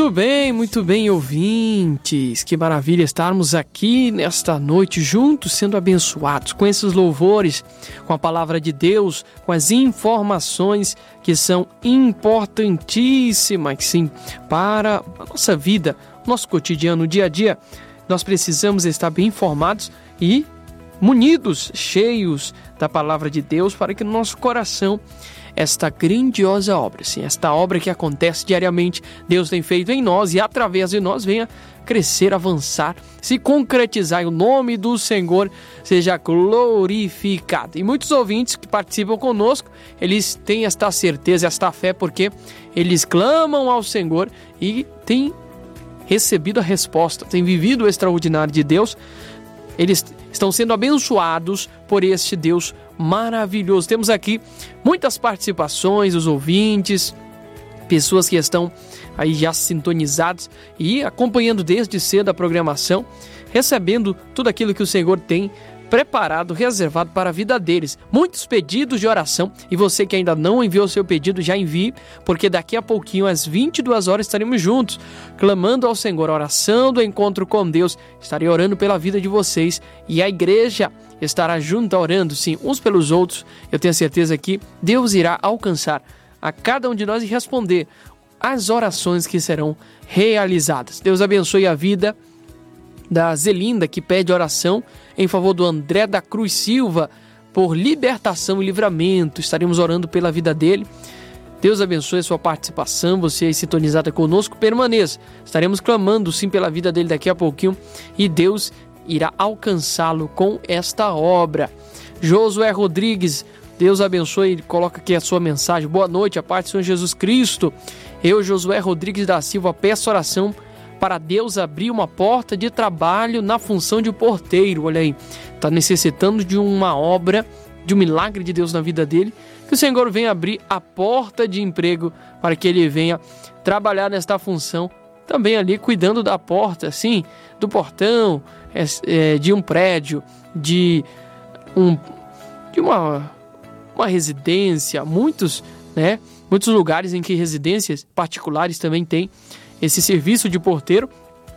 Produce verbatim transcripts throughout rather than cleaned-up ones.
Muito bem, muito bem, ouvintes. Que maravilha estarmos aqui nesta noite juntos, sendo abençoados com esses louvores, com a palavra de Deus, com as informações que são importantíssimas, sim, para a nossa vida, nosso cotidiano, o dia a dia. Nós precisamos estar bem informados e munidos, cheios da palavra de Deus, para que no nosso coração esta grandiosa obra, sim, esta obra que acontece diariamente, Deus tem feito em nós e através de nós venha crescer, avançar, se concretizar e o nome do Senhor seja glorificado. E muitos ouvintes que participam conosco, eles têm esta certeza, esta fé, porque eles clamam ao Senhor e têm recebido a resposta, têm vivido o extraordinário de Deus. Eles estão sendo abençoados por este Deus maravilhoso. Temos aqui muitas participações, os ouvintes, pessoas que estão aí já sintonizados e acompanhando desde cedo a programação, recebendo tudo aquilo que o Senhor tem preparado, reservado para a vida deles. Muitos pedidos de oração, e você que ainda não enviou seu pedido, já envie, porque daqui a pouquinho, às vinte e duas horas, estaremos juntos, clamando ao Senhor, a oração do encontro com Deus. Estarei orando pela vida de vocês e a igreja estará junto orando, sim, uns pelos outros. Eu tenho certeza que Deus irá alcançar a cada um de nós e responder as orações que serão realizadas. Deus abençoe a vida da Zelinda, que pede oração em favor do André da Cruz Silva, por libertação e livramento. Estaremos orando pela vida dele. Deus abençoe a sua participação, você aí sintonizada conosco, permaneça. Estaremos clamando sim pela vida dele daqui a pouquinho e Deus irá alcançá-lo com esta obra. Josué Rodrigues, Deus abençoe, ele coloca aqui a sua mensagem. Boa noite, a paz do Senhor Jesus Cristo. Eu, Josué Rodrigues da Silva, peço oração para Deus abrir uma porta de trabalho na função de porteiro. Olha aí, está necessitando de uma obra, de um milagre de Deus na vida dele, que o Senhor venha abrir a porta de emprego para que ele venha trabalhar nesta função, também ali cuidando da porta, assim, do portão, é, é, de um prédio, de, um, de uma, uma residência, muitos, né, muitos lugares em que residências particulares também têm esse serviço de porteiro,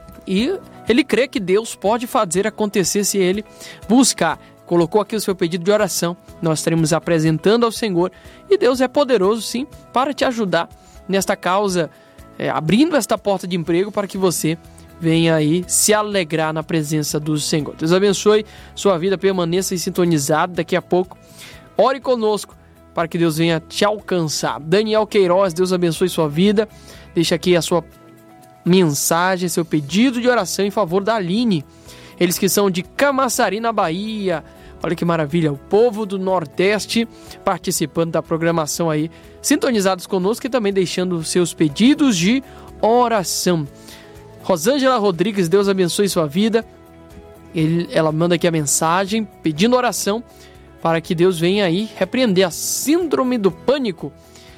e ele crê que Deus pode fazer acontecer se ele buscar. Colocou aqui o seu pedido de oração, nós estaremos apresentando ao Senhor, e Deus é poderoso sim para te ajudar nesta causa, é, abrindo esta porta de emprego para que você venha aí se alegrar na presença do Senhor. Deus abençoe sua vida, permaneça aí sintonizado. Daqui a pouco ore conosco para que Deus venha te alcançar. Daniel Queiroz, Deus abençoe sua vida. Deixa aqui a sua mensagem, seu pedido de oração em favor da Aline. Eles que são de Camaçari, na Bahia. Olha que maravilha, o povo do Nordeste participando da programação aí, sintonizados conosco e também deixando seus pedidos de oração. Rosângela Rodrigues, Deus abençoe sua vida. Ele, ela manda aqui a mensagem pedindo oração para que Deus venha aí repreender a síndrome do pânico.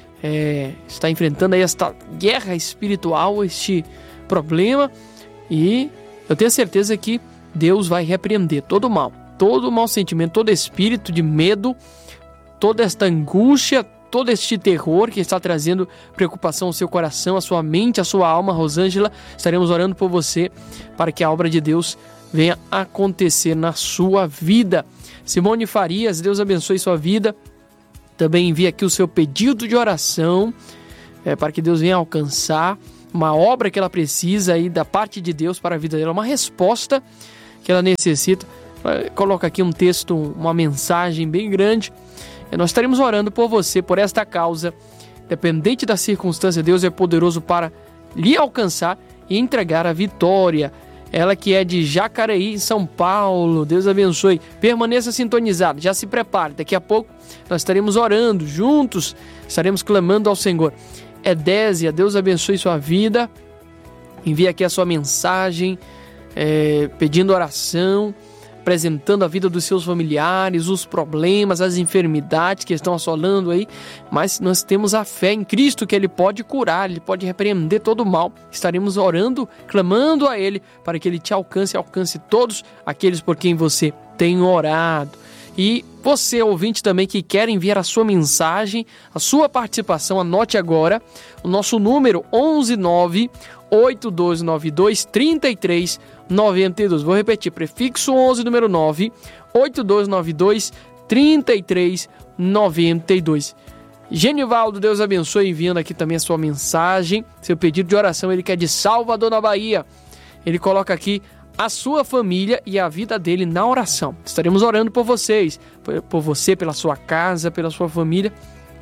É, está enfrentando aí esta guerra espiritual, este problema, e eu tenho certeza que Deus vai repreender todo o mal, todo o mau sentimento, todo espírito de medo, toda esta angústia, todo este terror que está trazendo preocupação ao seu coração, à sua mente, à sua alma. Rosângela, estaremos orando por você para que a obra de Deus venha acontecer na sua vida. Simone Farias, Deus abençoe sua vida. Também envia aqui o seu pedido de oração, é, para que Deus venha alcançar uma obra que ela precisa aí da parte de Deus para a vida dela, uma resposta que ela necessita. Coloca aqui um texto, uma mensagem bem grande. E nós estaremos orando por você, por esta causa. Dependente da circunstância, Deus é poderoso para lhe alcançar e entregar a vitória. Ela que é de Jacareí, em São Paulo. Deus abençoe. Permaneça sintonizado. Já se prepare. Daqui a pouco nós estaremos orando juntos. Estaremos clamando ao Senhor. Edésia, Deus abençoe sua vida. Envie aqui a sua mensagem, é, pedindo oração, apresentando a vida dos seus familiares, os problemas, as enfermidades que estão assolando aí, mas nós temos a fé em Cristo que Ele pode curar, Ele pode repreender todo o mal. Estaremos orando, clamando a Ele para que Ele te alcance e alcance todos aqueles por quem você tem orado. E você, ouvinte também, que quer enviar a sua mensagem, a sua participação, anote agora o nosso número onze nove oito dois nove dois três três nove dois. Vou repetir, prefixo onze, número nove oito dois nove dois três três nove dois. Genivaldo, Deus abençoe, enviando aqui também a sua mensagem, seu pedido de oração. Ele que é de Salvador, na Bahia. Ele coloca aqui a sua família e a vida dele na oração. Estaremos orando por vocês, por, por você, pela sua casa, pela sua família,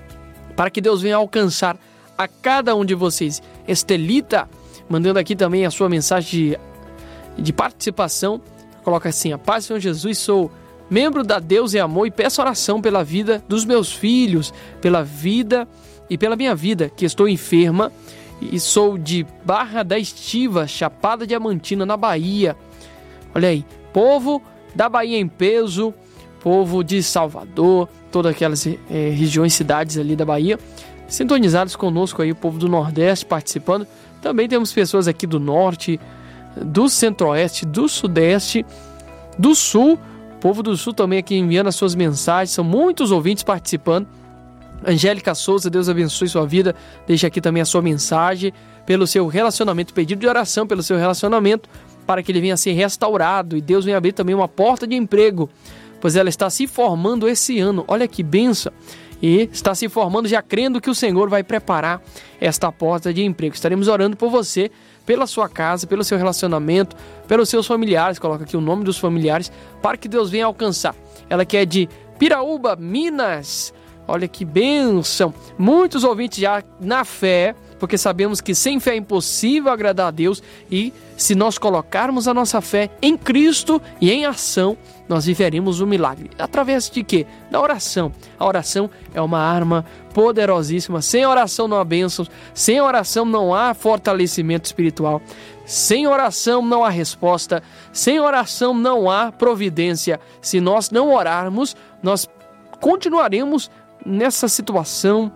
para que Deus venha alcançar a cada um de vocês. Estelita, mandando aqui também a sua mensagem de, de participação, coloca assim: a paz do Senhor Jesus, sou membro da Deus e Amor e peço oração pela vida dos meus filhos, pela vida e pela minha vida, que estou enferma e sou de Barra da Estiva, Chapada Diamantina, na Bahia. Olha aí, povo da Bahia em peso, povo de Salvador, todas aquelas é, regiões, cidades ali da Bahia, sintonizados conosco aí, o povo do Nordeste participando. Também temos pessoas aqui do Norte, do Centro-Oeste, do Sudeste, do Sul. O povo do Sul também aqui enviando as suas mensagens. São muitos ouvintes participando. Angélica Souza, Deus abençoe sua vida. Deixa aqui também a sua mensagem pelo seu relacionamento, pedido de oração pelo seu relacionamento, para que ele venha a ser restaurado e Deus venha abrir também uma porta de emprego, pois ela está se formando esse ano. Olha que bênção! E está se formando já crendo que o Senhor vai preparar esta porta de emprego. Estaremos orando por você, pela sua casa, pelo seu relacionamento, pelos seus familiares. Coloca aqui o nome dos familiares, para que Deus venha alcançar. Ela que é de Piraúba, Minas. Olha que bênção! Muitos ouvintes já na fé, porque sabemos que sem fé é impossível agradar a Deus, e se nós colocarmos a nossa fé em Cristo e em ação, nós viveremos o milagre. Através de quê? Da oração. A oração é uma arma poderosíssima. Sem oração não há bênçãos, sem oração não há fortalecimento espiritual, sem oração não há resposta, sem oração não há providência. Se nós não orarmos, nós continuaremos nessa situação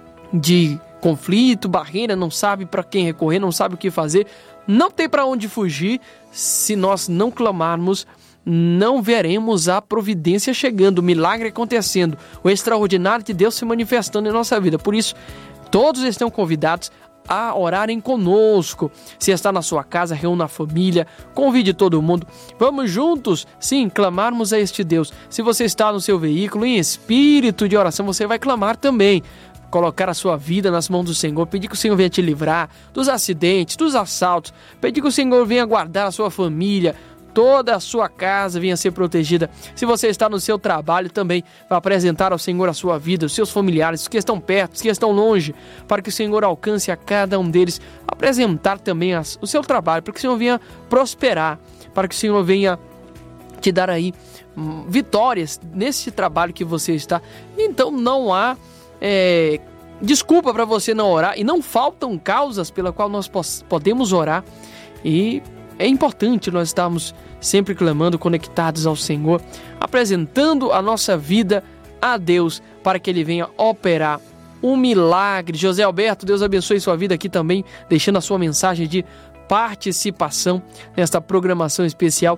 de conflito, barreira, não sabe para quem recorrer, não sabe o que fazer, não tem para onde fugir. Se nós não clamarmos, não veremos a providência chegando, o milagre acontecendo, o extraordinário de Deus se manifestando em nossa vida. Por isso, todos estão convidados a orarem conosco. Se está na sua casa, reúna a família, convide todo mundo. Vamos juntos, sim, clamarmos a este Deus. Se você está no seu veículo, em espírito de oração, você vai clamar também. Colocar a sua vida nas mãos do Senhor, pedir que o Senhor venha te livrar dos acidentes, dos assaltos, pedir que o Senhor venha guardar a sua família, toda a sua casa venha ser protegida. Se você está no seu trabalho também, vai apresentar ao Senhor a sua vida, os seus familiares, os que estão perto, os que estão longe, para que o Senhor alcance a cada um deles. Apresentar também as, o seu trabalho, para que o Senhor venha prosperar, para que o Senhor venha te dar aí hum, vitórias nesse trabalho que você está. Então não há É, desculpa para você não orar, e não faltam causas pela qual nós podemos orar, e é importante nós estarmos sempre clamando, conectados ao Senhor, apresentando a nossa vida a Deus, para que Ele venha operar um milagre. José Alberto, Deus abençoe sua vida aqui também, deixando a sua mensagem de participação nesta programação especial.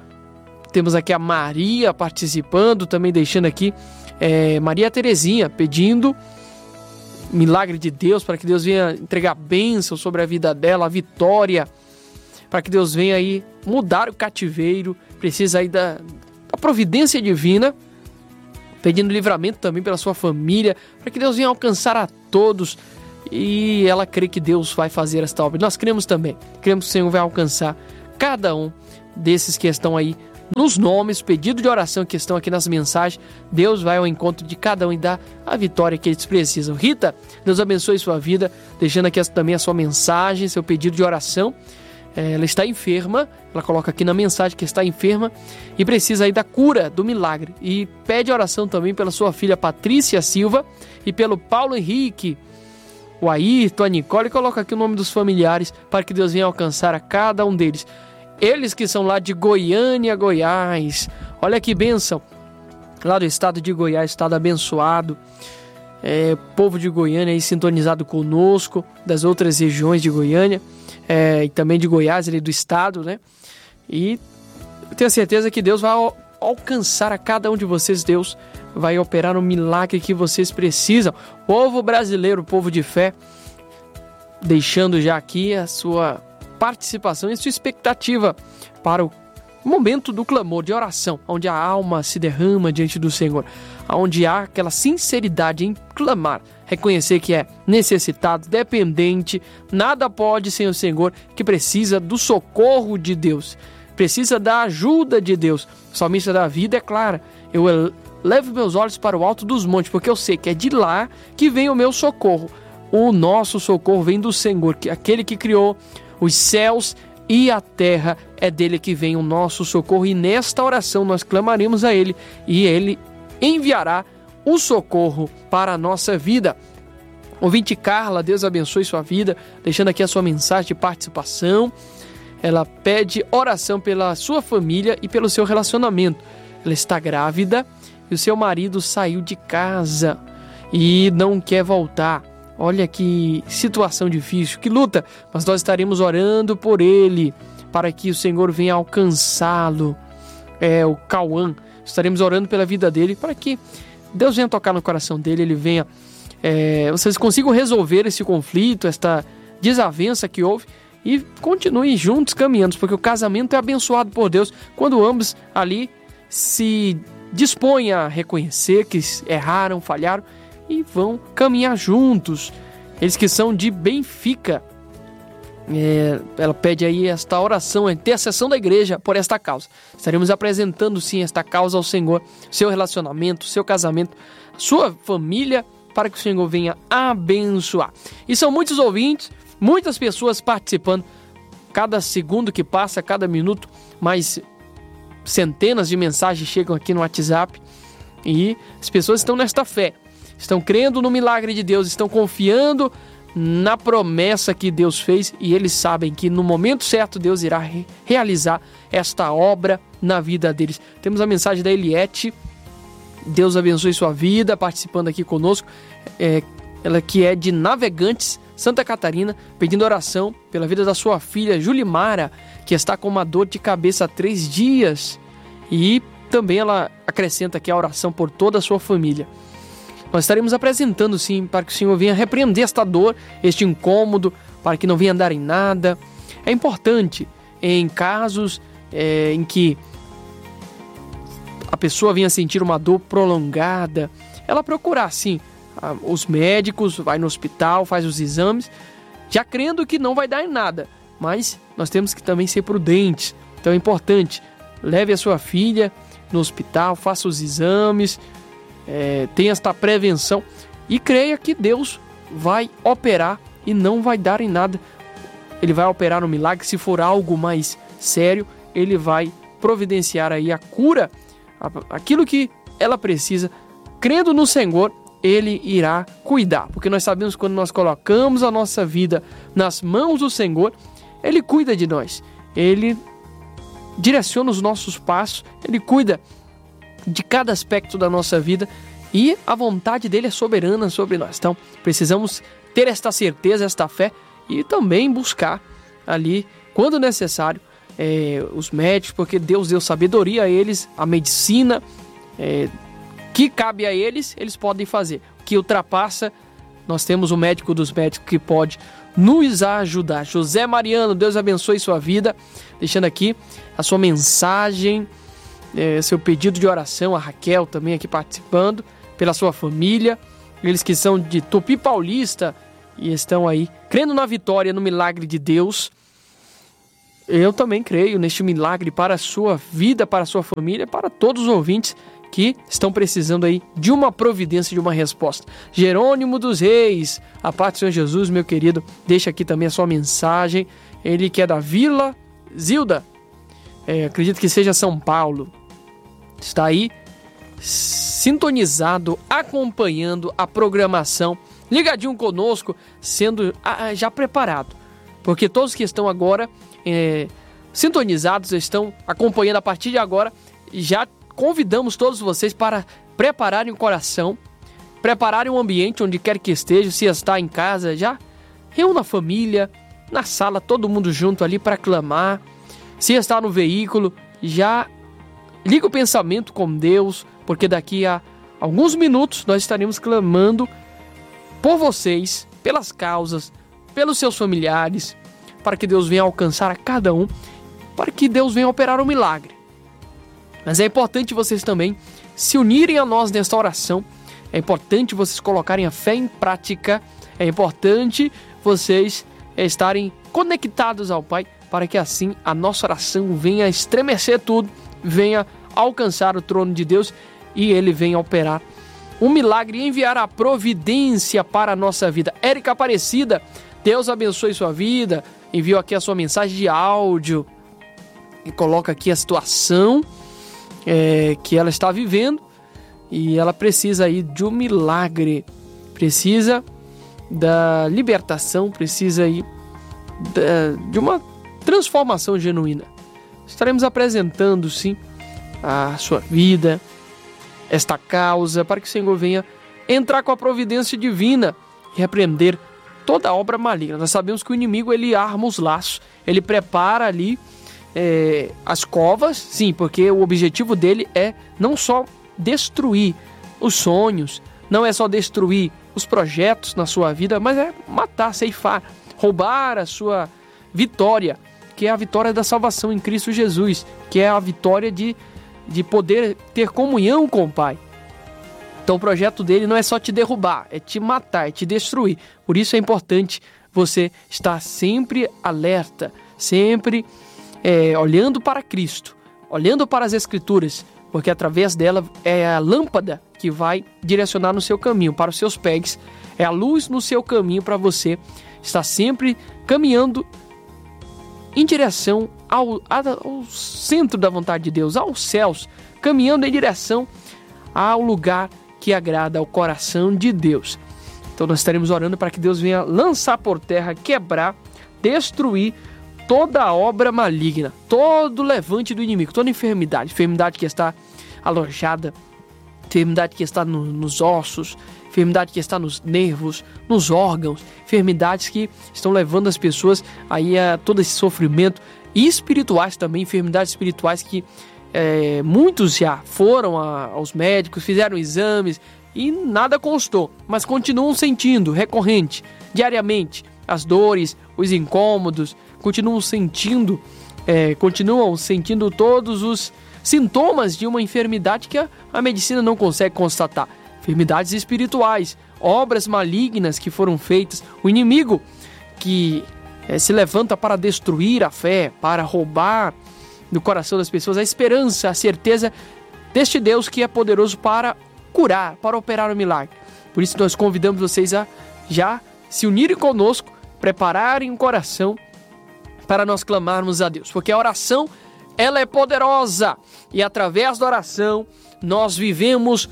Temos aqui a Maria participando, também deixando aqui É, Maria Terezinha pedindo milagre de Deus, para que Deus venha entregar bênção sobre a vida dela, a vitória, para que Deus venha aí mudar o cativeiro. Precisa aí da, da providência divina, pedindo livramento também pela sua família, para que Deus venha alcançar a todos, e ela crê que Deus vai fazer esta obra. Nós cremos também, cremos que o Senhor vai alcançar cada um desses que estão aí nos nomes, pedido de oração que estão aqui nas mensagens. Deus vai ao encontro de cada um e dá a vitória que eles precisam. Rita, Deus abençoe sua vida, deixando aqui também a sua mensagem, seu pedido de oração. Ela está enferma, ela coloca aqui na mensagem que está enferma e precisa aí da cura, do milagre. E pede oração também pela sua filha Patrícia Silva e pelo Paulo Henrique, o Ayrton, a Nicole, e coloca aqui o nome dos familiares, para que Deus venha alcançar a cada um deles. Eles que são lá de Goiânia, Goiás. Olha que bênção. Lá do estado de Goiás, estado abençoado. É, povo de Goiânia aí sintonizado conosco, das outras regiões de Goiânia, é, e também de Goiás, ali do estado, né? E eu tenho certeza que Deus vai alcançar a cada um de vocês. Deus vai operar o milagre que vocês precisam. Povo brasileiro, povo de fé, deixando já aqui a sua participação e a sua expectativa para o momento do clamor, de oração, onde a alma se derrama diante do Senhor, onde há aquela sinceridade em clamar, reconhecer que é necessitado, dependente, nada pode sem o Senhor, que precisa do socorro de Deus, precisa da ajuda de Deus. O salmista Davi declara: eu levo meus olhos para o alto dos montes, porque eu sei que é de lá que vem o meu socorro. O nosso socorro vem do Senhor, que aquele que criou os céus e a terra, é dele que vem o nosso socorro, e nesta oração nós clamaremos a ele e ele enviará o socorro para a nossa vida. Ouvinte Carla, Deus abençoe sua vida, deixando aqui a sua mensagem de participação. Ela pede oração pela sua família e pelo seu relacionamento. Ela está grávida e o seu marido saiu de casa e não quer voltar. Olha que situação difícil, que luta, mas nós estaremos orando por ele, para que o Senhor venha alcançá-lo. É o Cauã, estaremos orando pela vida dele, para que Deus venha tocar no coração dele, ele venha, é, vocês consigam resolver esse conflito, esta desavença que houve, e continuem juntos caminhando, porque o casamento é abençoado por Deus, quando ambos ali se dispõem a reconhecer que erraram, falharam, e vão caminhar juntos. Eles que são de Benfica, é, ela pede aí esta oração, a intercessão da igreja por esta causa. Estaremos apresentando sim esta causa ao Senhor, seu relacionamento, seu casamento, sua família, para que o Senhor venha abençoar. E são muitos ouvintes, muitas pessoas participando, cada segundo que passa, cada minuto, mais centenas de mensagens chegam aqui no WhatsApp, e as pessoas estão nesta fé, estão crendo no milagre de Deus, estão confiando na promessa que Deus fez, e eles sabem que no momento certo Deus irá re- realizar esta obra na vida deles. Temos a mensagem da Eliette, Deus abençoe sua vida, participando aqui conosco, é, ela que é de Navegantes, Santa Catarina, pedindo oração pela vida da sua filha Julimara, que está com uma dor de cabeça há três dias, e também ela acrescenta aqui a oração por toda a sua família. Nós estaremos apresentando sim, para que o Senhor venha repreender esta dor, este incômodo, para que não venha dar em nada. É importante, em casos é, em que a pessoa venha sentir uma dor prolongada, ela procurar sim os médicos, vai no hospital, faz os exames, já crendo que não vai dar em nada. Mas nós temos que também ser prudentes. Então é importante, leve a sua filha no hospital, faça os exames, É, tem esta prevenção e creia que Deus vai operar e não vai dar em nada. Ele vai operar um milagre. Se for algo mais sério, ele vai providenciar aí a cura, aquilo que ela precisa. Crendo no Senhor, ele irá cuidar, porque nós sabemos que quando nós colocamos a nossa vida nas mãos do Senhor, ele cuida de nós, ele direciona os nossos passos, ele cuida de cada aspecto da nossa vida, e a vontade dele é soberana sobre nós. Então precisamos ter esta certeza, esta fé, e também buscar ali, quando necessário, é, os médicos, porque Deus deu sabedoria a eles, a medicina é, que cabe a eles, eles podem fazer. O que ultrapassa, nós temos o médico dos médicos que pode nos ajudar. José Mariano, Deus abençoe sua vida, deixando aqui a sua mensagem, É, seu pedido de oração, a Raquel também aqui participando, pela sua família, eles que são de Tupi Paulista e estão aí crendo na vitória, no milagre de Deus. Eu também creio neste milagre para a sua vida, para a sua família, para todos os ouvintes que estão precisando aí de uma providência, de uma resposta. Jerônimo dos Reis, a paz do Senhor Jesus, meu querido, deixa aqui também a sua mensagem, ele que é da Vila Zilda, é, acredito que seja São Paulo, está aí sintonizado, acompanhando a programação, ligadinho conosco, sendo ah, já preparado, porque todos que estão agora é, sintonizados, estão acompanhando a partir de agora, já convidamos todos vocês para prepararem o coração, prepararem o ambiente onde quer que esteja, se está em casa, já reúna a família, na sala, todo mundo junto ali para clamar, se está no veículo, já liga o pensamento com Deus, porque daqui a alguns minutos nós estaremos clamando por vocês, pelas causas, pelos seus familiares, para que Deus venha alcançar a cada um, para que Deus venha operar um milagre. Mas é importante vocês também se unirem a nós nesta oração, é importante vocês colocarem a fé em prática, é importante vocês estarem conectados ao Pai, para que assim a nossa oração venha estremecer tudo, venha alcançar o trono de Deus e Ele venha operar um milagre e enviar a providência para a nossa vida. Érica Aparecida, Deus abençoe sua vida, enviou aqui a sua mensagem de áudio e coloca aqui a situação é, que ela está vivendo e ela precisa aí de um milagre, precisa da libertação, precisa aí da, de uma transformação genuína. Estaremos apresentando sim a sua vida, esta causa, para que o Senhor venha entrar com a providência divina e repreender toda a obra maligna. Nós sabemos que o inimigo, ele arma os laços, ele prepara ali é, as covas, sim, porque o objetivo dele é não só destruir os sonhos, não é só destruir os projetos na sua vida, mas é matar, ceifar, roubar a sua vitória, que é a vitória da salvação em Cristo Jesus, que é a vitória de de poder ter comunhão com o Pai. Então o projeto dele não é só te derrubar, é te matar, é te destruir. Por isso é importante você estar sempre alerta, sempre é, olhando para Cristo, olhando para as Escrituras, porque através dela é a lâmpada que vai direcionar no seu caminho, para os seus pés, é a luz no seu caminho para você estar sempre caminhando em direção ao, ao centro da vontade de Deus, aos céus, caminhando em direção ao lugar que agrada ao coração de Deus. Então nós estaremos orando para que Deus venha lançar por terra, quebrar, destruir toda a obra maligna, todo levante do inimigo, toda enfermidade, enfermidade que está alojada, enfermidade que está no, nos ossos, enfermidade que está nos nervos, nos órgãos, enfermidades que estão levando as pessoas aí a todo esse sofrimento, e espirituais também, enfermidades espirituais que é, muitos já foram a, aos médicos, fizeram exames e nada constou, mas continuam sentindo recorrente, diariamente, as dores, os incômodos, continuam sentindo, é, continuam sentindo todos os sintomas de uma enfermidade que a, a medicina não consegue constatar. Enfermidades espirituais, obras malignas que foram feitas, o inimigo que é, se levanta para destruir a fé, para roubar do coração das pessoas a esperança, a certeza deste Deus que é poderoso para curar, para operar o milagre. Por isso nós convidamos vocês a já se unirem conosco, prepararem o coração para nós clamarmos a Deus, porque a oração, ela é poderosa e através da oração nós vivemos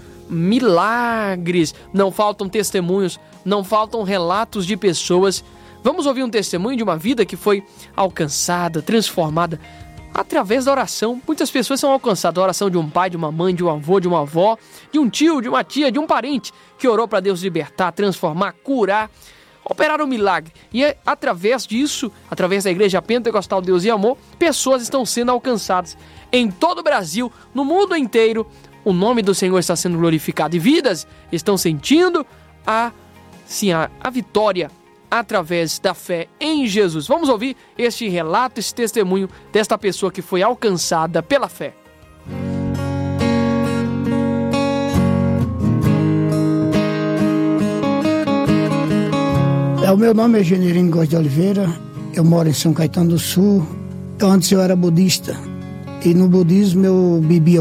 milagres. Não faltam testemunhos, não faltam relatos de pessoas. Vamos ouvir um testemunho de uma vida que foi alcançada, transformada através da oração. Muitas pessoas são alcançadas da oração de um pai, de uma mãe, de um avô, de uma avó, de um tio, de uma tia, de um parente que orou para Deus libertar, transformar, curar, operar um milagre. E é através disso, através da Igreja Pentecostal Deus e Amor, pessoas estão sendo alcançadas em todo o Brasil, no mundo inteiro. O nome do Senhor está sendo glorificado e vidas estão sentindo a, sim, a, a vitória através da fé em Jesus. Vamos ouvir este relato, esse testemunho desta pessoa que foi alcançada pela fé. É, o meu nome é Generino Góes de Oliveira, eu moro em São Caetano do Sul. Antes eu era budista e no budismo eu bebia